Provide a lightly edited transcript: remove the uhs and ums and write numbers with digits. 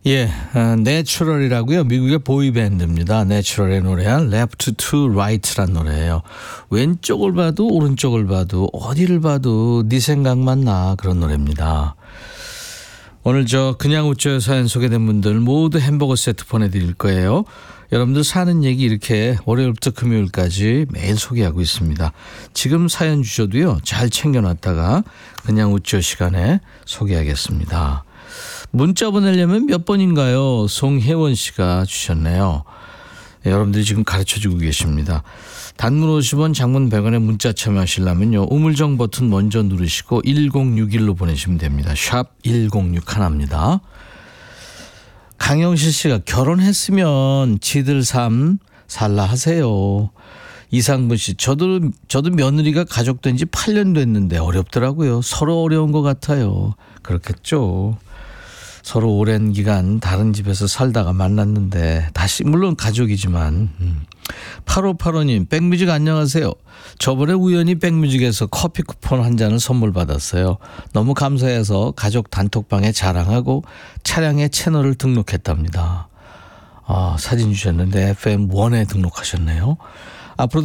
예, 내추럴이라고요. 미국의 보이밴드입니다. 내추럴의 노래한 Left to Right란 노래예요. 왼쪽을 봐도 오른쪽을 봐도 어디를 봐도 네 생각만 나 그런 노래입니다. 오늘 그냥 웃져요 사연 소개된 분들 모두 햄버거 세트 보내드릴 거예요. 여러분들 사는 얘기 이렇게 월요일부터 금요일까지 매일 소개하고 있습니다. 지금 사연 주셔도요. 잘 챙겨놨다가 그냥 웃죠 시간에 소개하겠습니다. 문자 보내려면 몇 번인가요? 송혜원 씨가 주셨네요. 네, 여러분들이 지금 가르쳐주고 계십니다. 단문 50원, 장문 100원에 문자 참여하시려면요. 우물정 버튼 먼저 누르시고 1061로 보내시면 됩니다. 샵 1061입니다. 강영실 씨가 결혼했으면 지들 삶 살라 하세요. 이상분 씨, 저도 며느리가 가족된 지 8년 됐는데 어렵더라고요. 서로 어려운 것 같아요. 그렇겠죠. 서로 오랜 기간 다른 집에서 살다가 만났는데 다시 물론 가족이지만 8585님 백뮤직 안녕하세요. 저번에 우연히 백뮤직에서 커피 쿠폰 한 잔을 선물 받았어요. 너무 감사해서 가족 단톡방에 자랑하고 차량에 채널을 등록했답니다. 사진 주셨는데 FM1에 등록하셨네요. 앞으로